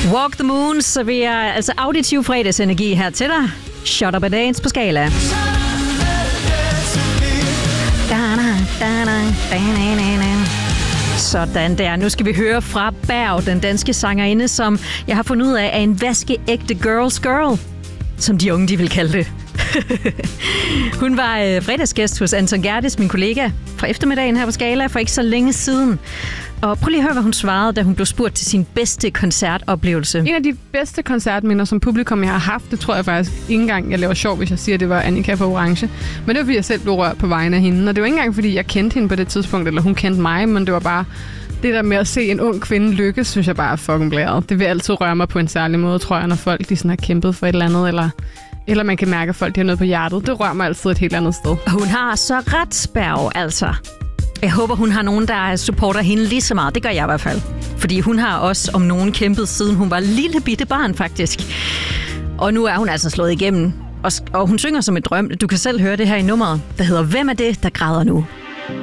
Walk the Moon serverer altså auditiv fredagsenergi her til dig. Shut Up and Dance på Skala. Sådan der. Nu skal vi høre fra Berg, den danske sangerinde, som jeg har fundet ud af er en vaskeægte girls girl, som de unge de vil kalde det. Hun var fredagsgæst hos Anton Gerdes, min kollega, fra eftermiddagen her på Skala for ikke så længe siden. Og prøv lige at høre, hvad hun svarede, da hun blev spurgt til sin bedste koncertoplevelse. En af de bedste koncertminder som publikum, jeg har haft, det tror jeg faktisk ikke engang, jeg laver sjov, hvis jeg siger, at det var Annika fra Orange. Men det var, fordi jeg selv blev rørt på vegne af hende. Og det var ikke engang, fordi jeg kendte hende på det tidspunkt, eller hun kendte mig, men det var bare det der med at se en ung kvinde lykkes, synes jeg bare er fucking blæret. Det vil altid røre mig på en særlig måde, tror jeg, når folk de sådan har kæmpet for et eller andet, eller man kan mærke, at folk de har noget på hjertet. Det rører mig altid et helt andet sted. Hun har så ret, Berg, altså. Jeg håber, hun har nogen, der supporter hende lige så meget. Det gør jeg i hvert fald. Fordi hun har også om nogen kæmpet, siden hun var lille bitte barn, faktisk. Og nu er hun altså slået igennem. Og hun synger som et drøm. Du kan selv høre det her i nummeret, der hedder Hvem er det, der græder nu?